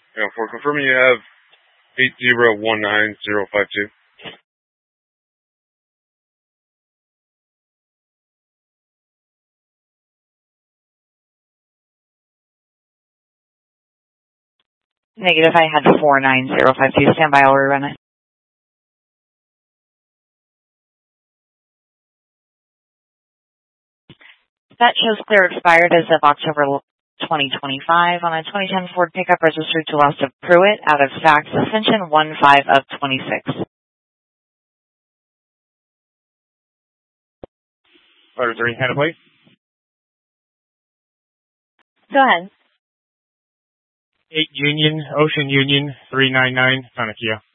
Yeah, for confirming you have 8019052. Negative, I had 49052. Stand by, I'll rerun it. That shows clear expired as of October 2025 on a 2010 Ford pickup registered to Lost of Pruitt out of fax extension 15 of 26. Letter 3, hand it, please. Go ahead. 8 Union, Ocean Union, 399, Sonic Kia.